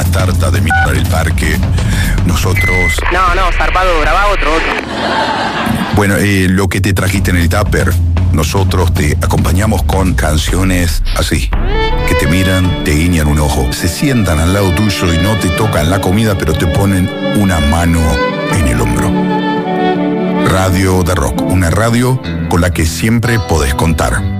tarta de mierda del parque. Nosotros... No, zarpado, grabá otro. Bueno, lo que te trajiste en el tupper, nosotros te acompañamos con canciones así, que te miran, te guiñan un ojo, se sientan al lado tuyo y no te tocan la comida, pero te ponen una mano en el hombro. Radio de Rock, una radio con la que siempre podés contar.